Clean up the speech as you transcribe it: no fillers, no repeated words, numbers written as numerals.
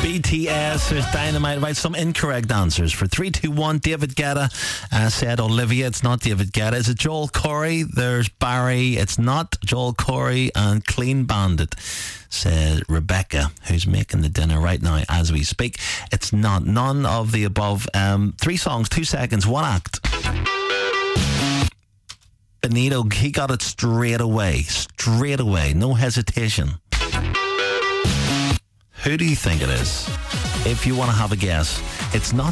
BTS, there's Dynamite. Right, some incorrect answers. For 321, David Guetta said Olivia. It's not David Guetta. Is it Joel Corey? There's Barry. It's not Joel Corey. And Clean Bandit said Rebecca, who's making the dinner right now as we speak. It's not. None of the above. 3 songs, 2 seconds, 1 act. Benito, he got it straight away. Straight away. No hesitation. Who do you think it is? If you want to have a guess, it's not